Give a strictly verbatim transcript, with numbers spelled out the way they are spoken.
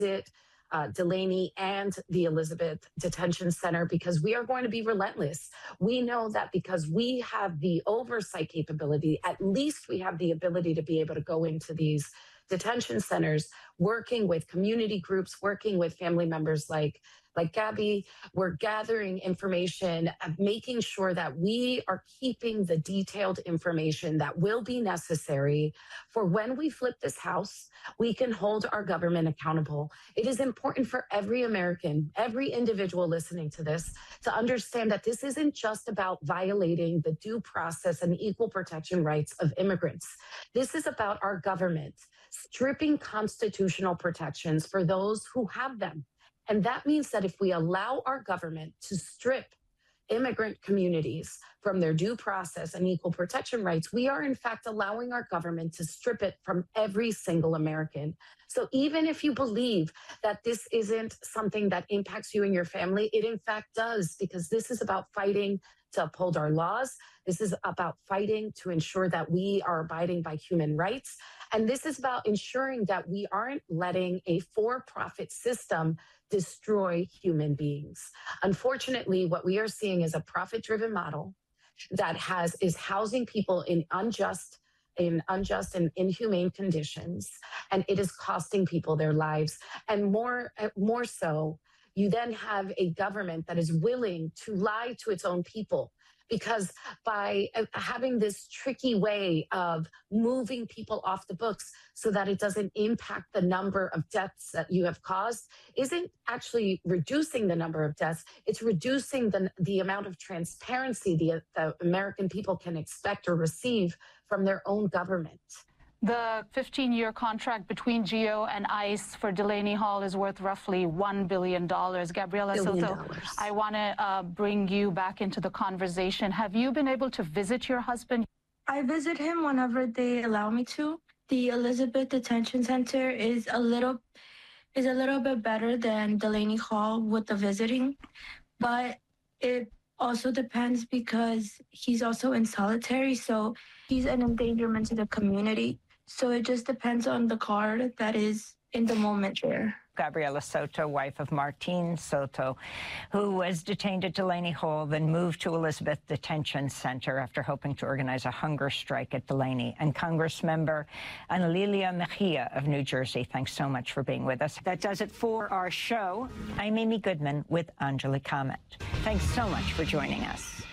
visit Uh, Delaney and the Elizabeth Detention Center because we are going to be relentless. We know that because we have the oversight capability, at least we have the ability to be able to go into these detention centers, working with community groups, working with family members like like Gabby. We're gathering information, uh, making sure that we are keeping the detailed information that will be necessary for when we flip this house, we can hold our government accountable. It is important for every American, every individual listening to this, to understand that this isn't just about violating the due process and equal protection rights of immigrants. This is about our government stripping constitutional protections for those who have them. And that means that if we allow our government to strip immigrant communities from their due process and equal protection rights, we are in fact allowing our government to strip it from every single American. So even if you believe that this isn't something that impacts you and your family, it in fact does, because this is about fighting to uphold our laws. This is about fighting to ensure that we are abiding by human rights. And this is about ensuring that we aren't letting a for-profit system destroy human beings. Unfortunately, what we are seeing is a profit-driven model that has is housing people in unjust in unjust and inhumane conditions, and it is costing people their lives. And more, more so, you then have a government that is willing to lie to its own people, because by having this tricky way of moving people off the books so that it doesn't impact the number of deaths that you have caused, isn't actually reducing the number of deaths. It's reducing the, the amount of transparency the, the American people can expect or receive from their own government. The fifteen-year contract between GEO and ICE for Delaney Hall is worth roughly one billion dollars. Gabriela Soto, I want to uh, bring you back into the conversation. Have you been able to visit your husband? I visit him whenever they allow me to. The Elizabeth Detention Center is a little is a little bit better than Delaney Hall with the visiting, but it also depends because he's also in solitary, so he's an endangerment to the community. So it just depends on the card that is in the moment there. Gabriela Soto, wife of Martin Soto, who was detained at Delaney Hall, then moved to Elizabeth Detention Center after hoping to organize a hunger strike at Delaney. And Congressmember Ana Lilia Mejia of New Jersey, thanks so much for being with us. That does it for our show. I'm Amy Goodman with Anjali Kamat. Thanks so much for joining us.